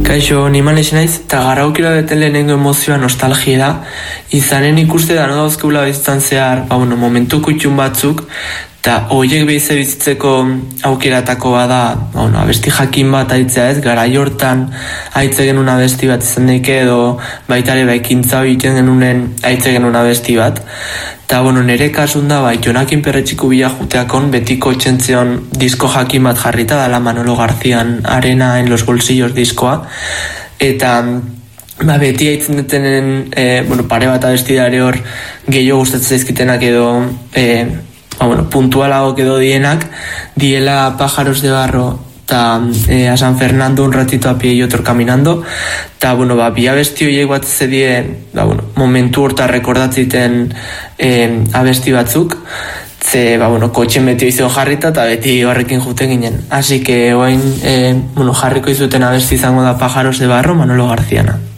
Kaixo, ni Manexi naiz, eta garaukira beten lehenengo emozioa nostalgia da. Izanen ikuste da, no dauzkeula bizitzan zehar, momentu kutxun batzuk, eta horiek bizitzeko aukeratako bada, abesti jakin bat aitzea ez, garai hortan aitze genuen abesti bat izan daike edo baitare ekintza hori egiten genunen aitze genuen abesti bat. Eta, nire kasun da, Jonakin Perretxiku bila juteakon betiko txentzion disko jakin bat jarrita dala Manolo Garzian Arena en los bolsillos diskoa. Eta, beti haitzen detenen, pare bat abestidare hor gehiago gustatzen zaizkitenak edo, puntualago edo diela Pájaros de Barro eta a San Fernando un ratito a pie y otro caminando. Eta, bi abesti horiek bat zedie, momentu horta rekordatziten abesti batzuk, ze, kotxen beti izan jarrita eta beti horrekin juten ginen. Así que, oain, jarriko izuten abesti izango da Pájaros de Barro, Manolo Garziana.